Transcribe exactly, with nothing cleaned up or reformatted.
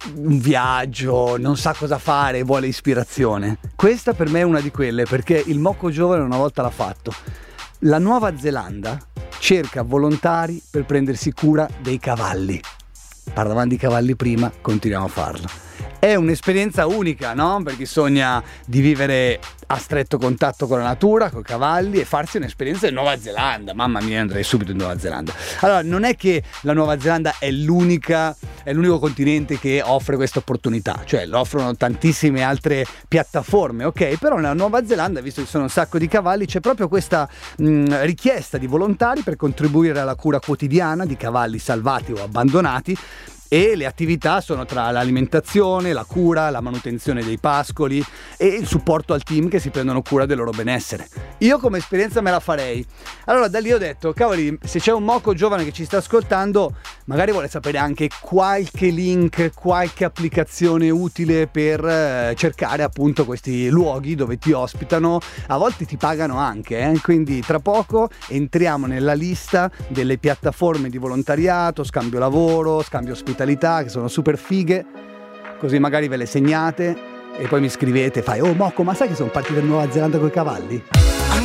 un viaggio, non sa cosa fare, vuole ispirazione. Questa per me è una di quelle, perché il Moco Giovane una volta l'ha fatto. La Nuova Zelanda cerca volontari per prendersi cura dei cavalli. Parlavamo di cavalli prima, continuiamo a farlo. È un'esperienza unica, no? Perché sogna di vivere a stretto contatto con la natura, con i cavalli, e farsi un'esperienza in Nuova Zelanda. Mamma mia, andrei subito in Nuova Zelanda. Allora, non è che la Nuova Zelanda è l'unica, è l'unico continente che offre questa opportunità, cioè lo offrono tantissime altre piattaforme, ok? Però nella Nuova Zelanda, visto che ci sono un sacco di cavalli, c'è proprio questa mh, richiesta di volontari per contribuire alla cura quotidiana di cavalli salvati o abbandonati. E le attività sono tra l'alimentazione, la cura, la manutenzione dei pascoli e il supporto al team che si prendono cura del loro benessere. Io come esperienza me la farei. Allora da lì ho detto, cavoli, se c'è un Moco Giovane che ci sta ascoltando, magari vuole sapere anche qualche link, qualche applicazione utile per eh, cercare appunto questi luoghi dove ti ospitano. A volte ti pagano anche, eh? Quindi tra poco entriamo nella lista delle piattaforme di volontariato, scambio lavoro, scambio ospitalità, che sono super fighe, così magari ve le segnate e poi mi scrivete, fai, oh Moco, ma sai che sono partito in Nuova Zelanda coi cavalli?